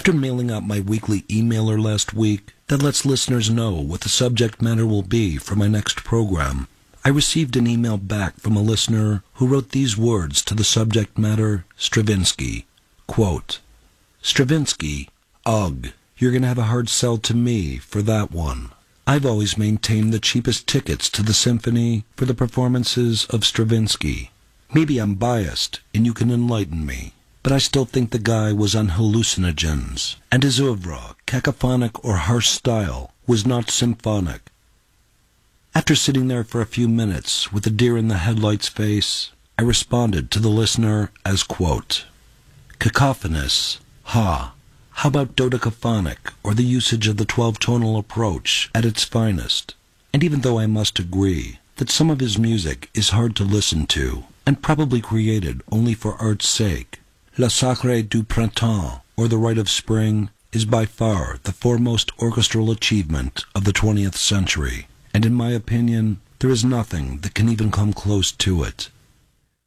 After mailing out my weekly emailer last week that lets listeners know what the subject matter will be for my next program, I received an email back from a listener who wrote these words to the subject matter, Stravinsky. Quote, Stravinsky, ugh, you're going to have a hard sell to me for that one. I've always maintained the cheapest tickets to the symphony for the performances of Stravinsky. Maybe I'm biased, and you can enlighten me, but I still think the guy was on hallucinogens, and his oeuvre, cacophonic or harsh style, was not symphonic. After sitting there for a few minutes with a deer-in-the-headlights face, I responded to the listener as, quote, cacophonous, ha, how about dodecaphonic, or the usage of the 12-tonal approach at its finest? And even though I must agree that some of his music is hard to listen to, and probably created only for art's sake, Le Sacre du Printemps, or The Rite of Spring, is by far the foremost orchestral achievement of the 20th century, and in my opinion, there is nothing that can even come close to it.